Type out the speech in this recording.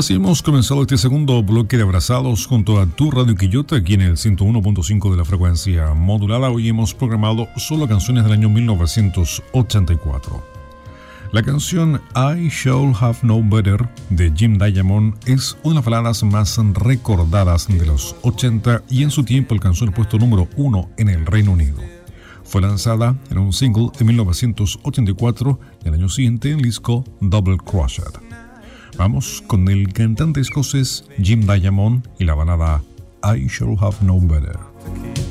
Así hemos comenzado este segundo bloque de Abrazados junto a tu Radio Quillota aquí en el 101.5 de la frecuencia modulada. Hoy hemos programado solo canciones del año 1984. La canción I Shall Have Known Better de Jim Diamond es una de las baladas más recordadas de los 80 y en su tiempo alcanzó el puesto número 1 en el Reino Unido. Fue lanzada en un single en 1984 y al año siguiente en el disco Double Crossed. Vamos con el cantante escocés Jim Diamond y la balada I Shall Have Known Better.